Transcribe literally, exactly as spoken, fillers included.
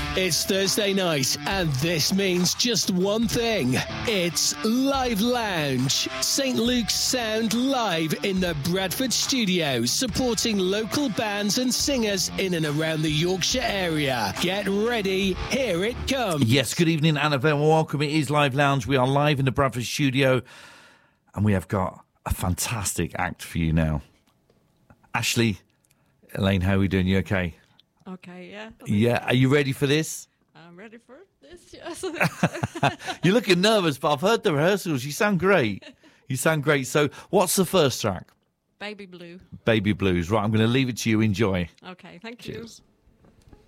It's Thursday night, and this means just one thing. It's Live Lounge. Saint Luke's Sound live in the Bradford studio, supporting local bands and singers in and around the Yorkshire area. Get ready, here it comes. Yes, good evening and a very welcome. It is Live Lounge. We are live in the Bradford studio, and we have got a fantastic act for you now. Ashley, Elaine, how are we doing? You okay? Okay, yeah. Yeah, are you ready for this? I'm ready for this, yes. You're looking nervous, but I've heard the rehearsals. You sound great. You sound great. So what's the first track? Baby Blue. Baby Blues. Right, I'm going to leave it to you. Enjoy. Okay, thank Cheers. you.